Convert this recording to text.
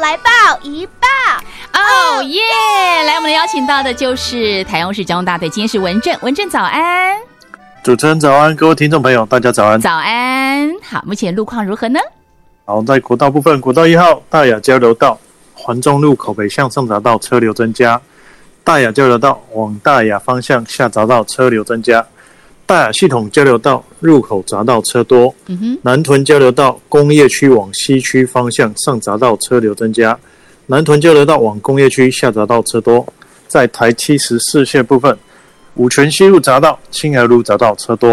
来报一报。 哦耶！来，我们邀请到的就是台中市交通大队，今天是文正，文正早安。 主持人早安，各位听众朋友，大家早安。 早安。好，目前路况如何呢？ 好，在国道部分，国道1号大雅交流道环中路口北向上匝道车流增加，大雅交流道往大雅方向下匝道车流增加，大雅系统交流道入口匝道车多，南屯交流道工业区往西区方向上匝道车流增加，南屯交流道往工业区下匝道车多。在台74线部分，五权西路匝道、清河路匝道车多。